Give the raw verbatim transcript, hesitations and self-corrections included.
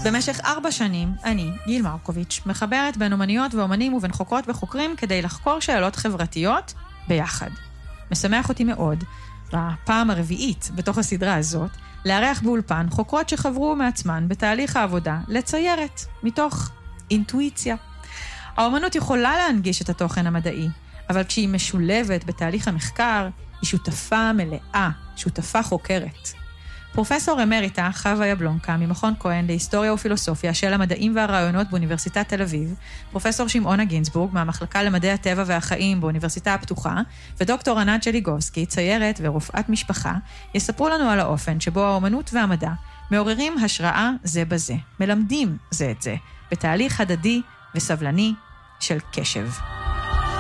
במשך ארבע שנים, אני, גיל מרקוביץ', מחברת בין אומניות ואומנים ובין חוקרות וחוקרים כדי לחקור שאלות חברתיות ביחד. משמח אותי מאוד, בפעם הרביעית בתוך הסדרה הזאת, לארח באולפן חוקרות שחברו מעצמן בתהליך העבודה לציירת, מתוך אינטואיציה. האומנות יכולה להנגיש את התוכן המדעי, אבל כשהיא משולבת בתהליך המחקר, היא שותפה מלאה, שותפה חוקרת. פרופסור אמריטה חווה יבלונקה ממכון כהן להיסטוריה ופילוסופיה של המדעים והרעיונות באוניברסיטת תל אביב, פרופסור שמעונה גינזבורג מהמחלקה למדעי הטבע והחיים באוניברסיטה הפתוחה, ודוקטור ענת ג'ליגובסקי, ציירת ורופאת משפחה, יספרו לנו על האופן שבו האומנות והמדע מעוררים השראה זה בזה, מלמדים זה את זה, בתהליך הדדי וסבלני של קשב.